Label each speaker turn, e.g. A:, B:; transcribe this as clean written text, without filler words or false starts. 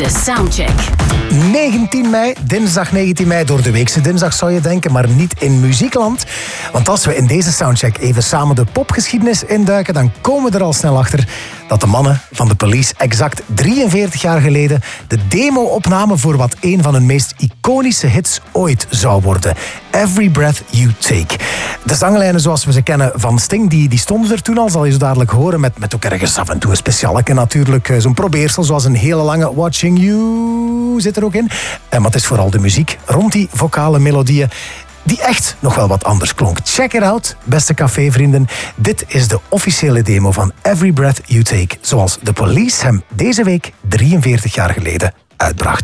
A: De Soundcheck.
B: 19 mei, dinsdag 19 mei, door de weekse dinsdag zou je denken, maar niet in muziekland. Want als we in deze Soundcheck even samen de popgeschiedenis induiken, dan komen we er al snel achter dat de mannen van The Police exact 43 jaar geleden de demo opnamen voor wat een van hun meest iconische hits ooit zou worden. Every Breath You Take. De zanglijnen zoals we ze kennen van Sting, die stonden er toen al, zal je zo dadelijk horen, met ook ergens af en toe een specialeke natuurlijk. Zo'n probeersel zoals een hele lange Watching You zit er ook in. Maar het is vooral de muziek rond die vocale melodieën die echt nog wel wat anders klonk. Check it out, beste cafévrienden. Dit is de officiële demo van Every Breath You Take, zoals The Police hem deze week 43 jaar geleden uitbracht.